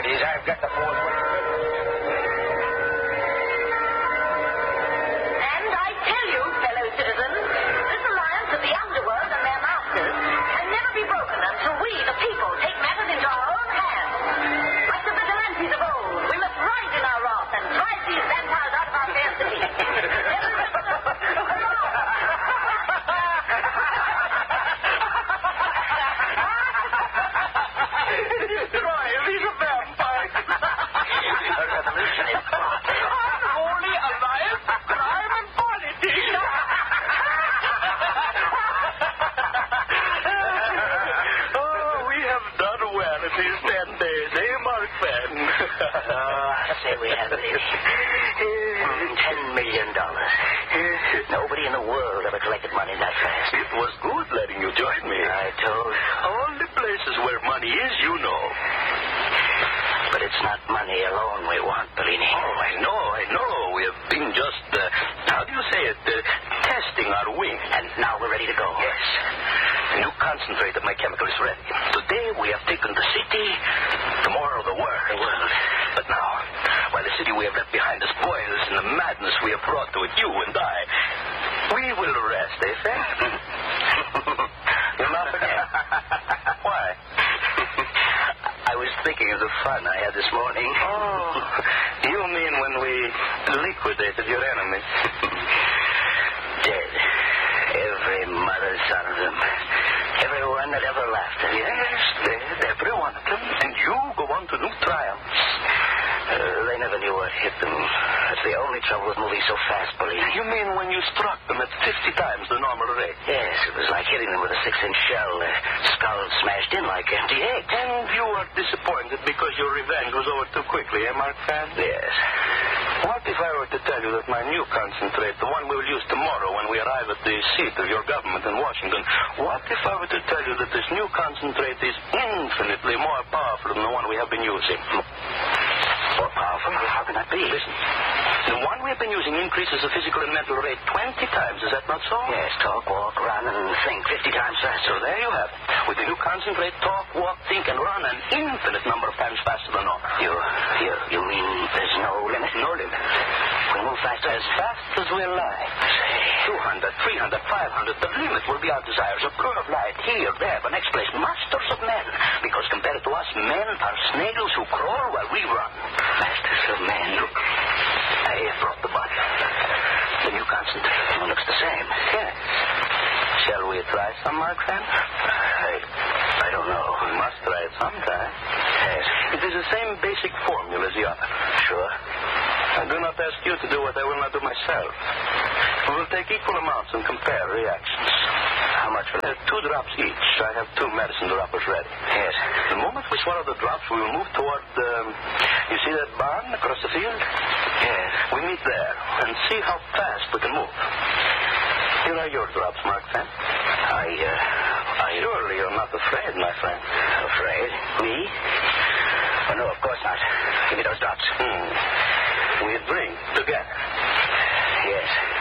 authorities. I've got the force. And I tell you, fellow citizens, this alliance of the underworld and their masters can never be broken until we, the people, take matters into our own hands. Like the vigilantes of old, we must rise in our wrath and drive these vampires out of our fair city. Troy, he's a vampire. A revolution is fought. Unholy alliance, crime, and politics. We have done well in these 10 days, Mark Twain? I say we have this. $10 million. Nobody in the world ever collected money that fast. It was good letting you join me. I told. All the places where money is, you know. But it's not money alone we want, Bellini. Oh, I know. We have been just, how do you say it, testing our wing. And now we're ready to go. Yes. The new concentrate of my chemical is ready. Today we have taken the city, tomorrow the world. But now, while the city we have left behind us boils in the madness we have brought to it, you and I, we will rest, Frank? You'll not forget. Why? I was thinking of the fun I had this morning. Oh, you mean when we liquidated your enemy? Dead. Every mother son of them. Everyone that ever laughed at me. Yes, dead, every one of them. And you go on to new triumphs. They never knew what hit them. That's the only trouble with moving so fast, Bellini. You mean when you struck them at 50 times the normal rate? Yes, it was like hitting them with a 6-inch shell. Their skulls smashed in like empty eggs. And you were disappointed because your revenge was over too quickly, Mark Fan? Yes. What if I were to tell you that my new concentrate, the one we will use tomorrow when we arrive at the seat of your government in Washington, what if I were to tell you that this new concentrate is infinitely more powerful than the one we have been using? More powerful? How can that be? Listen. The one we have been using increases the physical and mental rate 20 times. Is that not so? Yes, talk, walk, run, and think 50 times faster. So there you have it. With the new concentrate, talk, walk, think, and run an infinite number of times faster than normal. You mean there's no limit? No limit. We move faster As fast as we like. 200, 300, 500. The limit will be our desires. A blur of light here, there, the next place. Masters of men. Because compared to us, men are snails who crawl while we run. Masters of men. Look, I have brought the bottle. The new concentrate. It looks the same. Yes. Shall we try some, Mark Fan? I don't know. We must try it sometime. Yes. It is the same basic formula as the other. Sure. I do not ask you to do what I will not do myself. We will take equal amounts and compare reactions. How much for that? 2 drops each. I have 2 medicine droppers ready. Yes. The moment we swallow the drops, we will move toward you see that barn across the field? Yes. We meet there and see how fast we can move. Here are your drops, Mark Fan. Surely you're not afraid, my friend. Afraid? Me? Oh, no, of course not. Give me those drops. We drink together. Yes.